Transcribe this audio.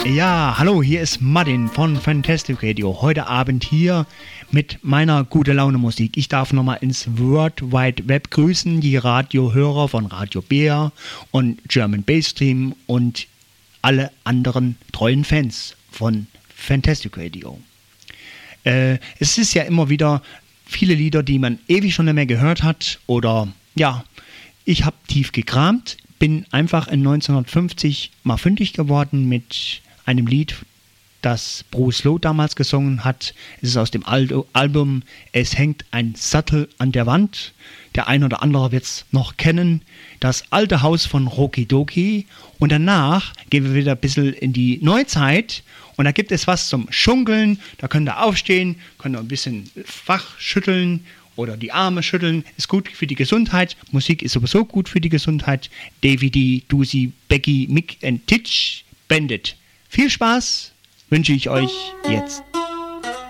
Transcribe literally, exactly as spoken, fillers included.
Ja, hallo, hier ist Martin von Fantastic Radio. Heute Abend hier mit meiner gute Laune Musik. Ich darf nochmal ins World Wide Web grüßen, die Radiohörer von Radio Bär und German Bass Team und alle anderen treuen Fans von Fantastic Radio. Äh, es ist ja immer wieder viele Lieder, die man ewig schon nicht mehr gehört hat oder ja, ich habe tief gekramt, bin einfach in neunzehnhundertfünfzig mal fündig geworden mit einem Lied, das Bruce Lowe damals gesungen hat. Es ist aus dem Al- Album Es hängt ein Sattel an der Wand. Der ein oder andere wird es noch kennen. Das alte Haus von Rocky Doki. Und danach gehen wir wieder ein bisschen in die Neuzeit. Und da gibt es was zum Schunkeln. Da könnt ihr aufstehen, könnt ihr ein bisschen wach schütteln oder die Arme schütteln. Ist gut für die Gesundheit. Musik ist sowieso gut für die Gesundheit. Davy, Dusi, Becky, Mick and Titch, Bandit. Viel Spaß wünsche ich euch jetzt.